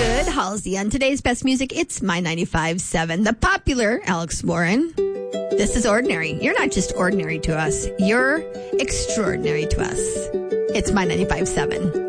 Good, Halsey. On today's best music, it's My 95.7. The popular Alex Warren. This is ordinary. You're not just ordinary to us. You're extraordinary to us. It's My 95.7.